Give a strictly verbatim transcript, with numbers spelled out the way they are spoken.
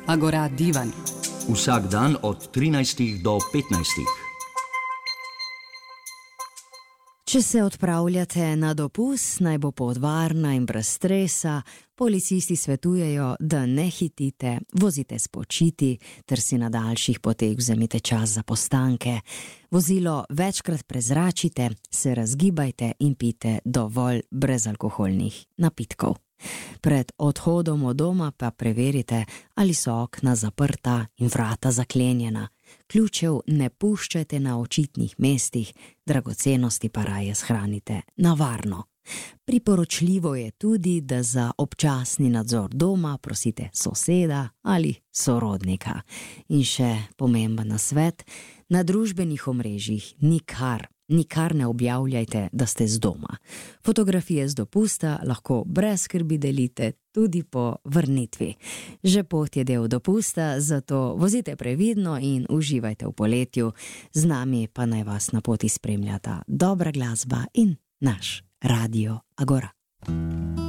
Agora divan. Vsak dan od trinajstih do petnajstih. Če se odpravljate na dopust, naj bo pot varna in brez stresa, policisti svetujejo, da ne hitite, vozite spočiti ter si na daljših poteh vzemite čas za postanke. Vozilo večkrat prezračite, se razgibajte in pite dovolj brezalkoholnih napitkov. Pred odhodom od doma pa preverite, ali so okna zaprta in vrata zaklenjena. Ključev ne puščajte na očitnih mestih, dragocenosti pa raje shranite na varno. Priporočljivo je tudi, da za občasni nadzor doma prosite soseda ali sorodnika. In še pomemben nasvet, na družbenih omrežjih nikar, nikar ne objavljajte, da ste z doma. Fotografije z dopusta lahko brez skrbi delite tudi po vrnitvi. Že pot je del dopusta, zato vozite previdno in uživajte v poletju. Z nami pa naj vas na poti spremljata dobra glasba in naš Radio Agora.